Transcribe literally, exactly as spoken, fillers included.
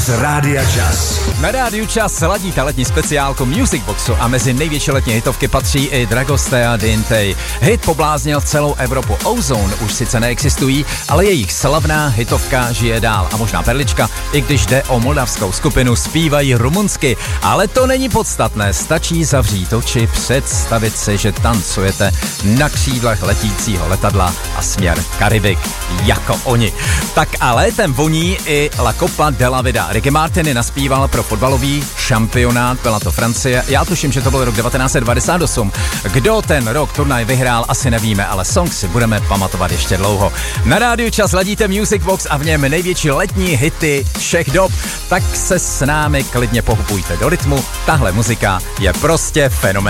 Box Rádia Čas. Na Rádiu Čas ladíte letní speciálku Music Boxu a mezi největší letní hitovky patří i Dragostea Dintej. Hit pobláznil celou Evropu. Ozone už sice neexistují, ale jejich slavná hitovka žije dál. A možná perlička, i když jde o moldavskou skupinu, zpívají rumunsky. Ale to není podstatné, stačí zavřít oči, představit si, že tancujete na křídlech letícího letadla a směr Karibik, jako oni. Tak a létem voní i La Copa de la Vida. Ricky Martin naspíval pro fotbalový šampionát, byla to Francie. Já tuším, že to byl rok devatenáct set devadesát osm. Kdo ten rok turnaj vyhrál, asi nevíme, ale song si budeme pamatovat ještě dlouho. Na Rádiu Čas ladíte Music Box a v něm největší letní hity všech dob. Tak se s námi klidně pohupujte do rytmu. Tahle muzika je prostě fenomén.